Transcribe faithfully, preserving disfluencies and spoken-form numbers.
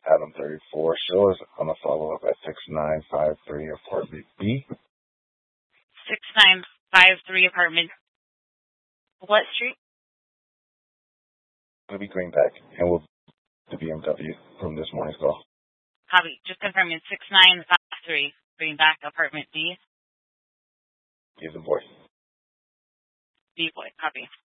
Adam thirty-four shows on a follow-up at six nine five three apartment B. six nine five three apartment. What street? It'll be Greenback, and we'll the B M W from this morning's call. Copy. Just confirming six nine five three Greenback apartment B. He's the boy. B boy. Copy.